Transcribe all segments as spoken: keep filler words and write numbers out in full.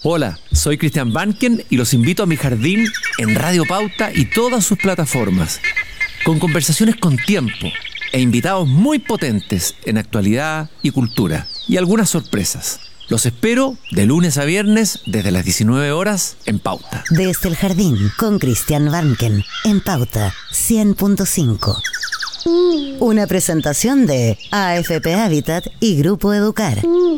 Hola, soy Christian Banken y los invito a mi jardín en Radio Pauta y todas sus plataformas, con conversaciones con tiempo e invitados muy potentes en actualidad y cultura, y algunas sorpresas. Los espero de lunes a viernes desde las diecinueve horas en Pauta. Desde el jardín con Christian Banken en Pauta cien punto cinco. Una presentación de A F P Habitat y Grupo Educar.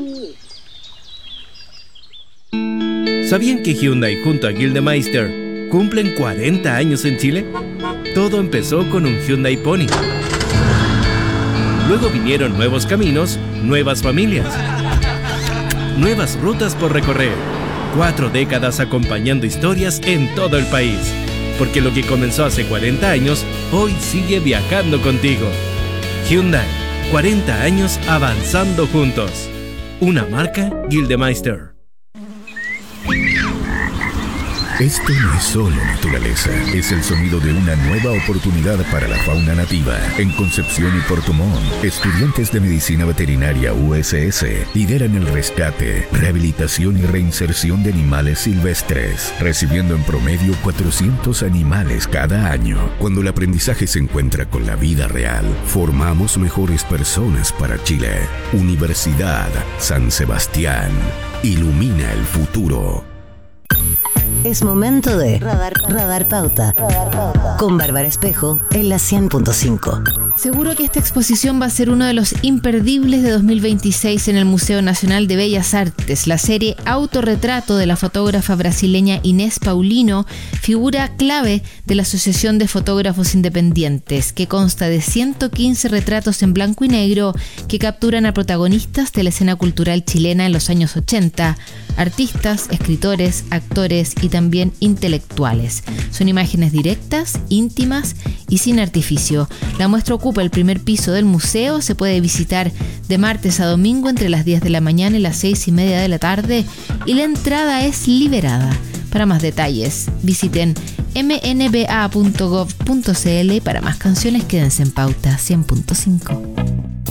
¿Sabían que Hyundai junto a Gildemeister cumplen cuarenta años en Chile? Todo empezó con un Hyundai Pony. Luego vinieron nuevos caminos, nuevas familias, nuevas rutas por recorrer. Cuatro décadas acompañando historias en todo el país. Porque lo que comenzó hace cuarenta años, hoy sigue viajando contigo. Hyundai, cuarenta años avanzando juntos. Una marca Gildemeister. Esto no es solo naturaleza, es el sonido de una nueva oportunidad para la fauna nativa. En Concepción y Puerto Montt, estudiantes de Medicina Veterinaria U S S lideran el rescate, rehabilitación y reinserción de animales silvestres, recibiendo en promedio cuatrocientos animales cada año. Cuando el aprendizaje se encuentra con la vida real, formamos mejores personas para Chile. Universidad San Sebastián, ilumina el futuro. Es momento de Radar, Radar Pauta, Radar Pauta con Bárbara Espejo en la cien punto cinco. Seguro que esta exposición va a ser uno de los imperdibles de dos mil veintiséis en el Museo Nacional de Bellas Artes. La serie Autorretrato de la fotógrafa brasileña Inés Paulino, figura clave de la Asociación de Fotógrafos Independientes, que consta de ciento quince retratos en blanco y negro que capturan a protagonistas de la escena cultural chilena en los años ochenta, artistas, escritores, actores y también intelectuales. Son imágenes directas, íntimas y sin artificio. La muestra ocupa el primer piso del museo, se puede visitar de martes a domingo entre las diez de la mañana y las seis y media de la tarde y la entrada es liberada. Para más detalles, visiten m n b a punto gov punto c l y para más canciones quédense en Pauta cien punto cinco.